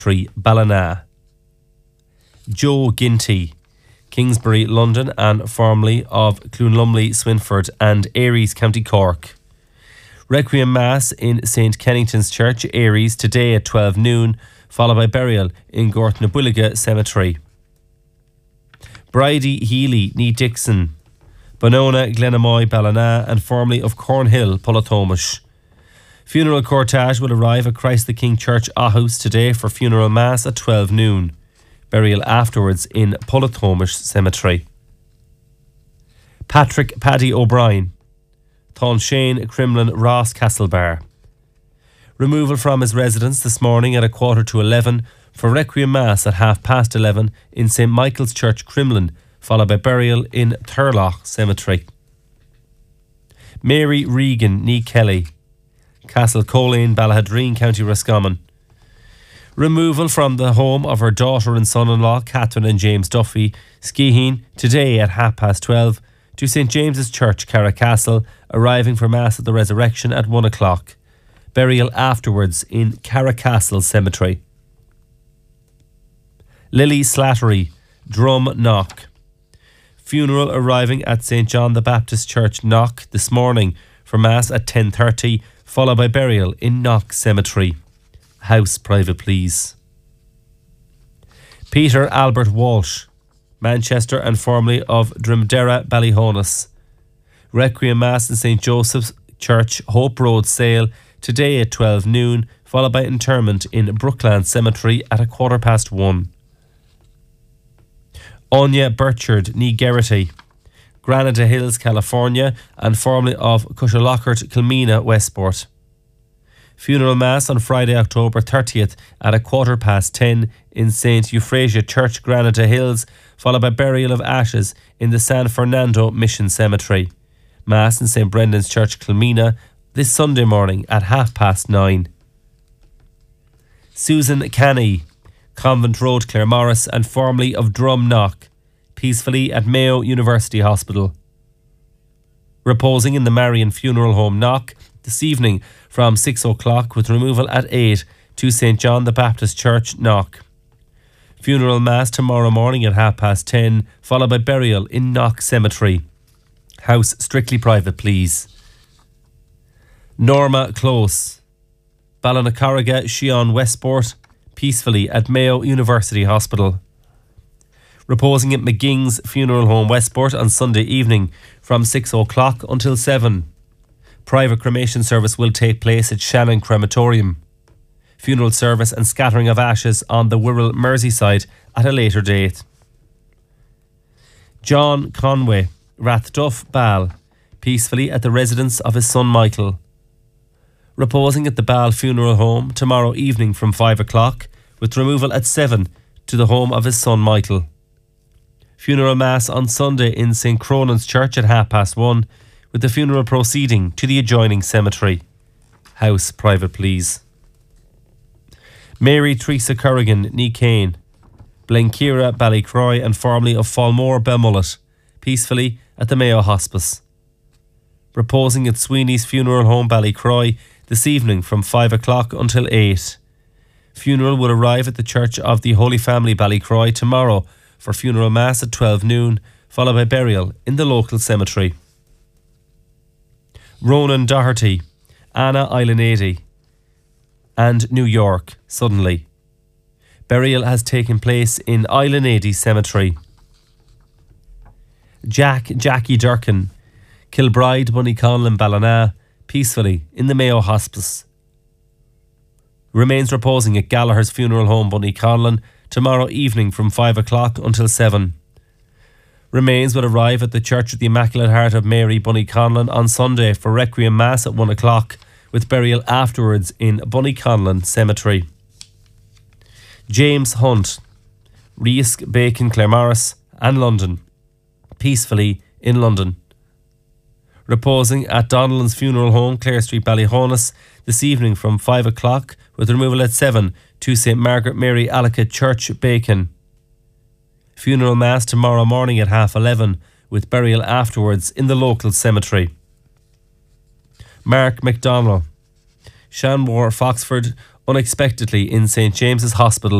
Ballina. Joe Ginty, Kingsbury, London, and formerly of Cloonlumley, Swinford, and Aries, County Cork. Requiem Mass in St. Kennington's Church, Aries, today at 12 noon, followed by burial in Gortnabuilga Cemetery. Bridie Healy, Nee Dixon, Bonona, Glenamoy, Ballina, and formerly of Cornhill, Pollatomish. Funeral cortege will arrive at Christ the King Church, Aarhus, today for funeral mass at 12 noon. Burial afterwards in Pollatomish Cemetery. Patrick Paddy O'Brien, Shane, Crimlin, Ross, Castlebar. Removal from his residence this morning at 11:15 for Requiem Mass at 11:30 in St. Michael's Church, Crimlin, followed by burial in Turlough Cemetery. Mary Regan, Nee Kelly, Castle Colleen, Ballahadreen, County Roscommon. Removal from the home of her daughter and son-in-law, Catherine and James Duffy, Skeheen, today at 12:30 to St. James's Church, Carracastle, arriving for Mass at the Resurrection at 1 o'clock. Burial afterwards in Carracastle Cemetery. Lily Slattery, Drum Knock. Funeral arriving at St. John the Baptist Church, Knock, this morning for Mass at 10:30, followed by burial in Knock Cemetery. House private, please. Peter Albert Walsh, Manchester, and formerly of Drimdera, Ballyhonus. Requiem Mass in St. Joseph's Church, Hope Road, Sale, today at 12 noon, followed by interment in Brookland Cemetery at 1:15. Anya Burchard, Nee Geraghty, Granada Hills, California, and formerly of Cushallochart, Kilmena, Westport. Funeral Mass on Friday, October 30th at 10:15 in St. Euphrasia Church, Granada Hills, followed by burial of ashes in the San Fernando Mission Cemetery. Mass in St. Brendan's Church, Kilmena, this Sunday morning at 9:30. Susan Canny, Convent Road, Claremorris, and formerly of Drumknock, peacefully at Mayo University Hospital. Reposing in the Marion Funeral Home, Knock, this evening from 6 o'clock with removal at 8 to St. John the Baptist Church, Knock. Funeral Mass tomorrow morning at 10:30, followed by burial in Knock Cemetery. House strictly private, please. Norma Close, Ballinacarriga, Shion, Westport, peacefully at Mayo University Hospital. Reposing at McGing's Funeral Home, Westport, on Sunday evening from 6 o'clock until 7. Private cremation service will take place at Shannon Crematorium. Funeral service and scattering of ashes on the Wirral, Merseyside at a later date. John Conway, Rathduff, Ball, peacefully at the residence of his son Michael. Reposing at the Ball Funeral Home tomorrow evening from 5 o'clock, with removal at 7 to the home of his son Michael. Funeral Mass on Sunday in St. Cronan's Church at 1:30, with the funeral proceeding to the adjoining cemetery. House private, please. Mary Teresa Currigan, Nee Kane, Blenkeira, Ballycroy, and formerly of Falmore, Belmullet, peacefully at the Mayo Hospice. Reposing at Sweeney's Funeral Home, Ballycroy, this evening from 5 o'clock until 8. Funeral will arrive at the Church of the Holy Family, Ballycroy, tomorrow for funeral mass at 12 noon, followed by burial in the local cemetery. Ronan Doherty, Anna Islanady, and New York, suddenly. Burial has taken place in Islanady Cemetery. Jackie Durkin, Kilbride, Bunnyconlon, Ballina, peacefully in the Mayo Hospice. Remains reposing at Gallagher's Funeral Home, Bunnyconlon, tomorrow evening from 5 o'clock until 7. Remains will arrive at the Church of the Immaculate Heart of Mary, Bunnyconlon, on Sunday for Requiem Mass at 1 o'clock, with burial afterwards in Bunnyconlon Cemetery. James Hunt, Reesk, Bacon, Claremorris, and London, peacefully in London. Reposing at Donnellan's Funeral Home, Clare Street, Ballyhonus, this evening from 5 o'clock, with removal at 7 to St. Margaret Mary Allocate Church, Bacon. Funeral Mass tomorrow morning at 11:30, with burial afterwards in the local cemetery. Mark McDonnell, Shanmore, Foxford, unexpectedly in St James's Hospital